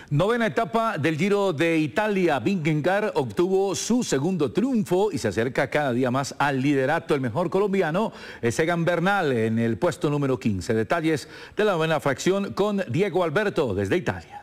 Novena etapa del Giro de Italia. Vingegaard obtuvo su segundo triunfo y se acerca cada día más al liderato. El mejor colombiano es Egan Bernal en el puesto número 15. Detalles de la novena fracción con Diego Alberto desde Italia.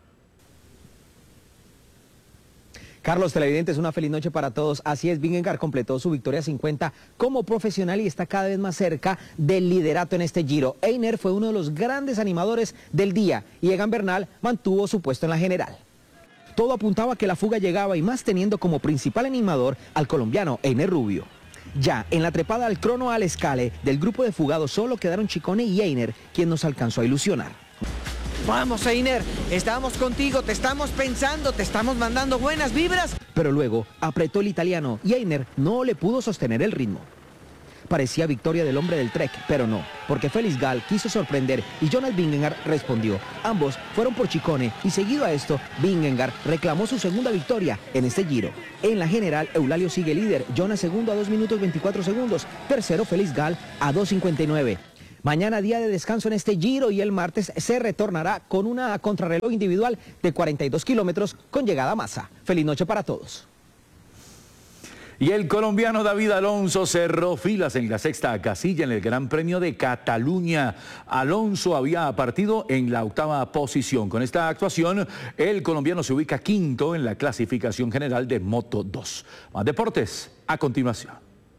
Carlos, televidentes, una feliz noche para todos. Así es, Vingegaard completó su victoria 50 como profesional y está cada vez más cerca del liderato en este Giro. Einer fue uno de los grandes animadores del día y Egan Bernal mantuvo su puesto en la general. Todo apuntaba a que la fuga llegaba y más teniendo como principal animador al colombiano Einer Rubio. Ya en la trepada al crono al escale del grupo de fugados solo quedaron Ciccone y Einer, quien nos alcanzó a ilusionar. Vamos, Einer, estamos contigo, te estamos pensando, te estamos mandando buenas vibras. Pero luego apretó el italiano y Einer no le pudo sostener el ritmo. Parecía victoria del hombre del Trek, pero no, porque Felix Gall quiso sorprender y Jonas Vingegaard respondió. Ambos fueron por Ciccone y seguido a esto, Vingegaard reclamó su segunda victoria en este Giro. En la general, Eulalio sigue líder, Jonas segundo a 2 minutos 24 segundos, tercero Felix Gall a 2:59. Mañana día de descanso en este Giro y el martes se retornará con una contrarreloj individual de 42 kilómetros con llegada a Massa. Feliz noche para todos. Y el colombiano David Alonso cerró filas en la sexta casilla en el Gran Premio de Cataluña. Alonso había partido en la octava posición. Con esta actuación, el colombiano se ubica quinto en la clasificación general de Moto 2. Más deportes a continuación.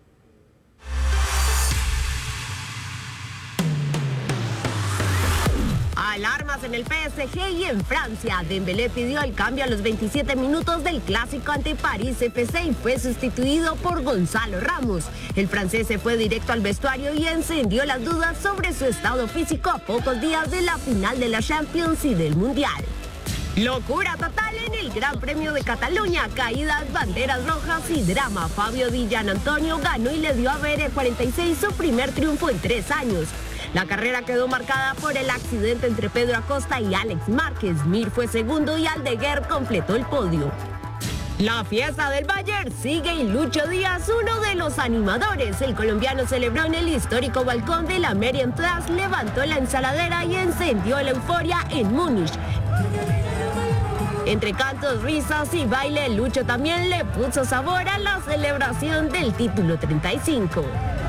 Alarmas en el PSG y en Francia. Dembélé pidió el cambio a los 27 minutos del clásico ante París FC y fue sustituido por Gonzalo Ramos. El francés se fue directo al vestuario y encendió las dudas sobre su estado físico a pocos días de la final de la Champions y del Mundial. Locura total en el Gran Premio de Cataluña, caídas, banderas rojas y drama. Fabio Di Gianantonio ganó y le dio a BR46 su primer triunfo en 3 años. La carrera quedó marcada por el accidente entre Pedro Acosta y Alex Márquez. Mir fue segundo y Aldeguer completó el podio. La fiesta del Bayern sigue y Lucho Díaz, uno de los animadores. El colombiano celebró en el histórico balcón de la Marienplatz, levantó la ensaladera y encendió la euforia en Múnich. Entre cantos, risas y baile, Lucho también le puso sabor a la celebración del título 35.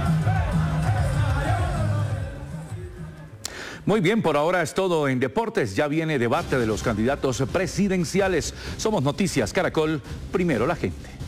Muy bien, por ahora es todo en deportes. Ya viene debate de los candidatos presidenciales. Somos Noticias Caracol, primero la gente.